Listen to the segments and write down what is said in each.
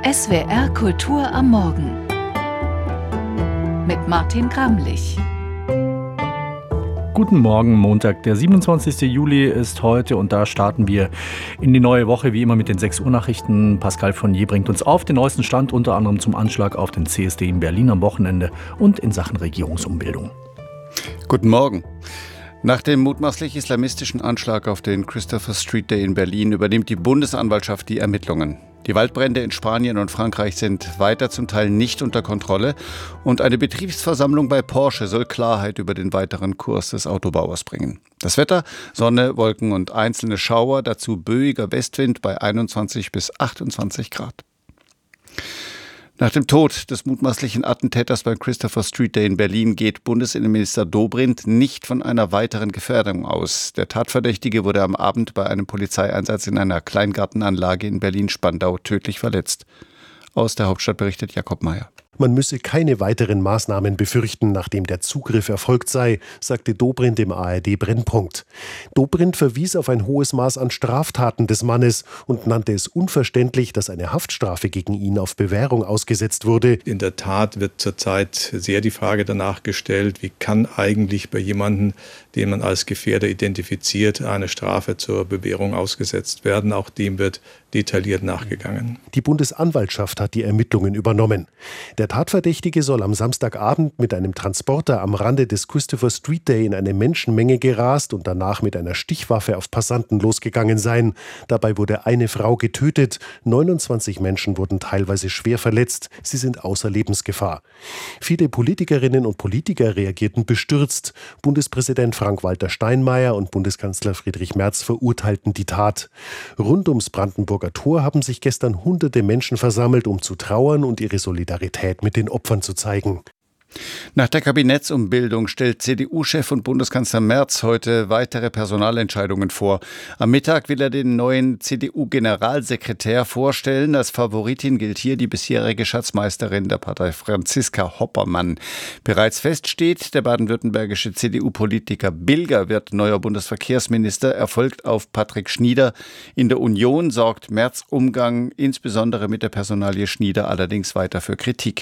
SWR Kultur am Morgen mit Martin Gramlich. Guten Morgen, Montag, der 27. Juli ist heute und da starten wir in die neue Woche, wie immer mit den 6 Uhr Nachrichten. Pascal Fournier bringt uns auf den neuesten Stand, unter anderem zum Anschlag auf den CSD in Berlin am Wochenende und in Sachen Regierungsumbildung. Guten Morgen. Nach dem mutmaßlich islamistischen Anschlag auf den Christopher Street Day in Berlin übernimmt die Bundesanwaltschaft die Ermittlungen. Die Waldbrände in Spanien und Frankreich sind weiter zum Teil nicht unter Kontrolle und eine Betriebsversammlung bei Porsche soll Klarheit über den weiteren Kurs des Autobauers bringen. Das Wetter: Sonne, Wolken und einzelne Schauer, dazu böiger Westwind bei 21 bis 28 Grad. Nach dem Tod des mutmaßlichen Attentäters beim Christopher Street Day in Berlin geht Bundesinnenminister Dobrindt nicht von einer weiteren Gefährdung aus. Der Tatverdächtige wurde am Abend bei einem Polizeieinsatz in einer Kleingartenanlage in Berlin-Spandau tödlich verletzt. Aus der Hauptstadt berichtet Jakob Mayer. Man müsse keine weiteren Maßnahmen befürchten, nachdem der Zugriff erfolgt sei, sagte Dobrindt im ARD-Brennpunkt. Dobrindt verwies auf ein hohes Maß an Straftaten des Mannes und nannte es unverständlich, dass eine Haftstrafe gegen ihn auf Bewährung ausgesetzt wurde. In der Tat wird zurzeit sehr die Frage danach gestellt, wie kann eigentlich bei jemandem, den man als Gefährder identifiziert, eine Strafe zur Bewährung ausgesetzt werden. Auch dem wird detailliert nachgegangen. Die Bundesanwaltschaft hat die Ermittlungen übernommen. Der Tatverdächtige soll am Samstagabend mit einem Transporter am Rande des Christopher Street Day in eine Menschenmenge gerast und danach mit einer Stichwaffe auf Passanten losgegangen sein. Dabei wurde eine Frau getötet, 29 Menschen wurden teilweise schwer verletzt, sie sind außer Lebensgefahr. Viele Politikerinnen und Politiker reagierten bestürzt. Bundespräsident Frank-Walter Steinmeier und Bundeskanzler Friedrich Merz verurteilten die Tat. Rund ums Brandenburger Tor haben sich gestern hunderte Menschen versammelt, um zu trauern und ihre Solidarität mit den Opfern zu zeigen. Nach der Kabinettsumbildung stellt CDU-Chef und Bundeskanzler Merz heute weitere Personalentscheidungen vor. Am Mittag will er den neuen CDU-Generalsekretär vorstellen. Als Favoritin gilt hier die bisherige Schatzmeisterin der Partei Franziska Hoppermann. Bereits feststeht, der baden-württembergische CDU-Politiker Bilger wird neuer Bundesverkehrsminister. Er folgt auf Patrick Schnieder. In der Union sorgt Merz' Umgang insbesondere mit der Personalie Schnieder allerdings weiter für Kritik.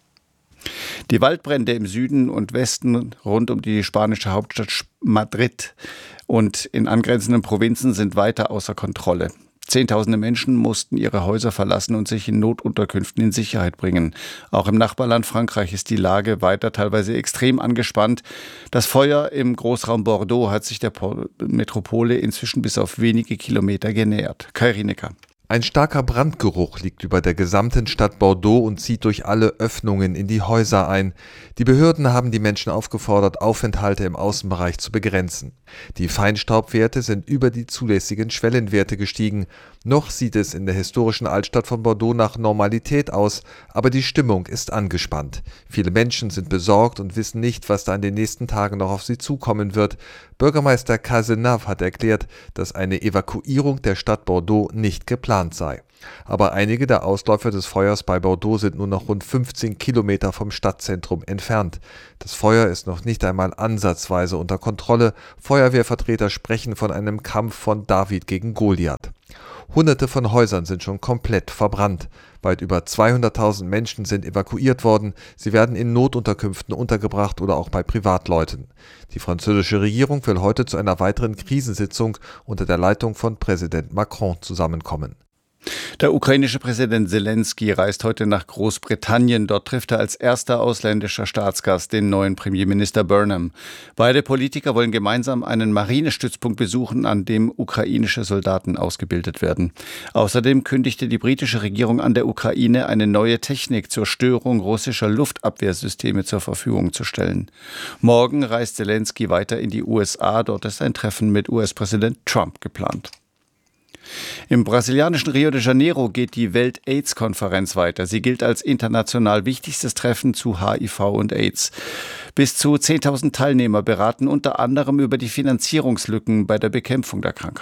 Die Waldbrände im Süden und Westen rund um die spanische Hauptstadt Madrid und in angrenzenden Provinzen sind weiter außer Kontrolle. Zehntausende Menschen mussten ihre Häuser verlassen und sich in Notunterkünften in Sicherheit bringen. Auch im Nachbarland Frankreich ist die Lage weiter teilweise extrem angespannt. Das Feuer im Großraum Bordeaux hat sich der Metropole inzwischen bis auf wenige Kilometer genähert. Kai Rienecker. Ein starker Brandgeruch liegt über der gesamten Stadt Bordeaux und zieht durch alle Öffnungen in die Häuser ein. Die Behörden haben die Menschen aufgefordert, Aufenthalte im Außenbereich zu begrenzen. Die Feinstaubwerte sind über die zulässigen Schwellenwerte gestiegen. Noch sieht es in der historischen Altstadt von Bordeaux nach Normalität aus, aber die Stimmung ist angespannt. Viele Menschen sind besorgt und wissen nicht, was da in den nächsten Tagen noch auf sie zukommen wird. Bürgermeister Cazenave hat erklärt, dass eine Evakuierung der Stadt Bordeaux nicht geplant sei. Aber einige der Ausläufer des Feuers bei Bordeaux sind nur noch rund 15 Kilometer vom Stadtzentrum entfernt. Das Feuer ist noch nicht einmal ansatzweise unter Kontrolle. Feuerwehrvertreter sprechen von einem Kampf von David gegen Goliath. Hunderte von Häusern sind schon komplett verbrannt. Weit über 200.000 Menschen sind evakuiert worden. Sie werden in Notunterkünften untergebracht oder auch bei Privatleuten. Die französische Regierung will heute zu einer weiteren Krisensitzung unter der Leitung von Präsident Macron zusammenkommen. Der ukrainische Präsident Selenskyj reist heute nach Großbritannien. Dort trifft er als erster ausländischer Staatsgast den neuen Premierminister Burnham. Beide Politiker wollen gemeinsam einen Marinestützpunkt besuchen, an dem ukrainische Soldaten ausgebildet werden. Außerdem kündigte die britische Regierung an, der Ukraine eine neue Technik zur Störung russischer Luftabwehrsysteme zur Verfügung zu stellen. Morgen reist Selenskyj weiter in die USA. Dort ist ein Treffen mit US-Präsident Trump geplant. Im brasilianischen Rio de Janeiro geht die Welt-AIDS-Konferenz weiter. Sie gilt als international wichtigstes Treffen zu HIV und AIDS. Bis zu 10.000 Teilnehmer beraten unter anderem über die Finanzierungslücken bei der Bekämpfung der Krankheit.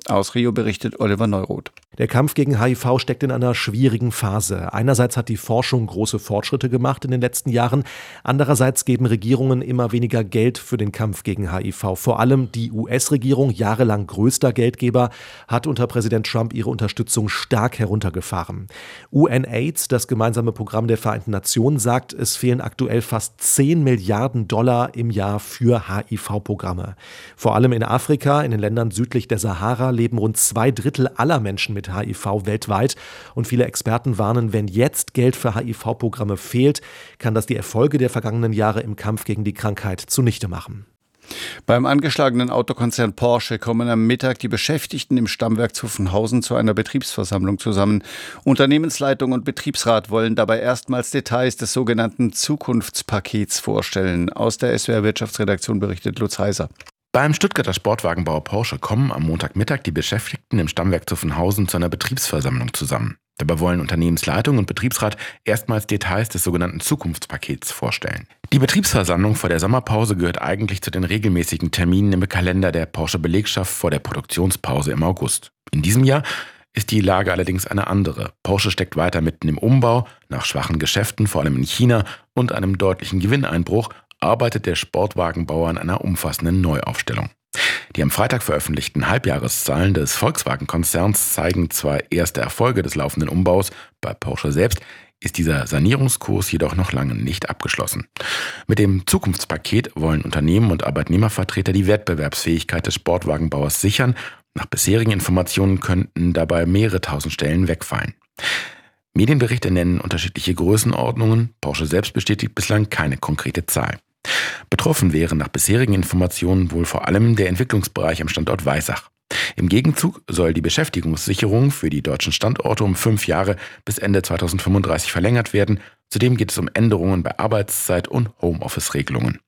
Aus Rio berichtet Oliver Neuroth. Der Kampf gegen HIV steckt in einer schwierigen Phase. Einerseits hat die Forschung große Fortschritte gemacht in den letzten Jahren. Andererseits geben Regierungen immer weniger Geld für den Kampf gegen HIV. Vor allem die US-Regierung, jahrelang größter Geldgeber, hat unter Präsident Trump ihre Unterstützung stark heruntergefahren. UNAIDS, das gemeinsame Programm der Vereinten Nationen, sagt, es fehlen aktuell fast 10 Milliarden Dollar im Jahr für HIV-Programme. Vor allem in Afrika, in den Ländern südlich der Sahara, leben rund 2/3 aller Menschen mit HIV weltweit. Und viele Experten warnen, wenn jetzt Geld für HIV-Programme fehlt, kann das die Erfolge der vergangenen Jahre im Kampf gegen die Krankheit zunichte machen. Beim angeschlagenen Autokonzern Porsche kommen am Mittag die Beschäftigten im Stammwerk Zuffenhausen zu einer Betriebsversammlung zusammen. Unternehmensleitung und Betriebsrat wollen dabei erstmals Details des sogenannten Zukunftspakets vorstellen. Aus der SWR Wirtschaftsredaktion berichtet Lutz Heiser. Beim Stuttgarter Sportwagenbauer Porsche kommen am Montagmittag die Beschäftigten im Stammwerk Zuffenhausen zu einer Betriebsversammlung zusammen. Dabei wollen Unternehmensleitung und Betriebsrat erstmals Details des sogenannten Zukunftspakets vorstellen. Die Betriebsversammlung vor der Sommerpause gehört eigentlich zu den regelmäßigen Terminen im Kalender der Porsche-Belegschaft vor der Produktionspause im August. In diesem Jahr ist die Lage allerdings eine andere. Porsche steckt weiter mitten im Umbau. Nach schwachen Geschäften, vor allem in China, und einem deutlichen Gewinneinbruch arbeitet der Sportwagenbauer an einer umfassenden Neuaufstellung. Die am Freitag veröffentlichten Halbjahreszahlen des Volkswagen-Konzerns zeigen zwar erste Erfolge des laufenden Umbaus, bei Porsche selbst ist dieser Sanierungskurs jedoch noch lange nicht abgeschlossen. Mit dem Zukunftspaket wollen Unternehmen und Arbeitnehmervertreter die Wettbewerbsfähigkeit des Sportwagenbauers sichern. Nach bisherigen Informationen könnten dabei mehrere tausend Stellen wegfallen. Medienberichte nennen unterschiedliche Größenordnungen. Porsche selbst bestätigt bislang keine konkrete Zahl. Betroffen wäre nach bisherigen Informationen wohl vor allem der Entwicklungsbereich am Standort Weissach. Im Gegenzug soll die Beschäftigungssicherung für die deutschen Standorte um 5 Jahre bis Ende 2035 verlängert werden. Zudem geht es um Änderungen bei Arbeitszeit und Homeoffice-Regelungen.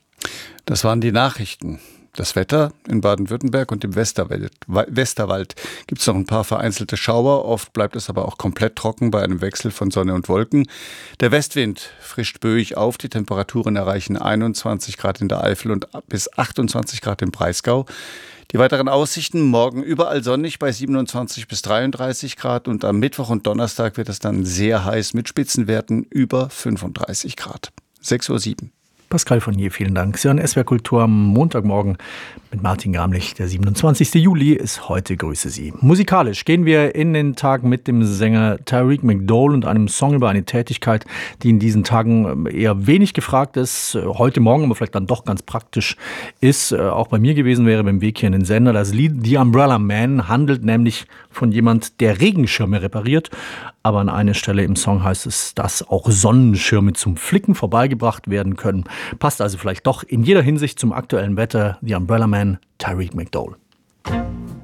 Das waren die Nachrichten. Das Wetter in Baden-Württemberg und im Westerwald gibt es noch ein paar vereinzelte Schauer. Oft bleibt es aber auch komplett trocken bei einem Wechsel von Sonne und Wolken. Der Westwind frischt böig auf. Die Temperaturen erreichen 21 Grad in der Eifel und bis 28 Grad im Breisgau. Die weiteren Aussichten: morgen überall sonnig bei 27 bis 33 Grad und am Mittwoch und Donnerstag wird es dann sehr heiß mit Spitzenwerten über 35 Grad. 6:07 Uhr. Pascal Fournier, vielen Dank. Sie hören SWR Kultur am Montagmorgen mit Martin Gramlich. Der 27. Juli ist heute. Grüße Sie. Musikalisch gehen wir in den Tag mit dem Sänger Tyreek McDowell und einem Song über eine Tätigkeit, die in diesen Tagen eher wenig gefragt ist. Heute Morgen aber vielleicht dann doch ganz praktisch ist. Auch bei mir gewesen wäre beim Weg hier in den Sender. Das Lied The Umbrella Man handelt nämlich von jemand, der Regenschirme repariert. Aber an einer Stelle im Song heißt es, dass auch Sonnenschirme zum Flicken vorbeigebracht werden können. Passt also vielleicht doch in jeder Hinsicht zum aktuellen Wetter. The Umbrella Man, Tyreek McDowell.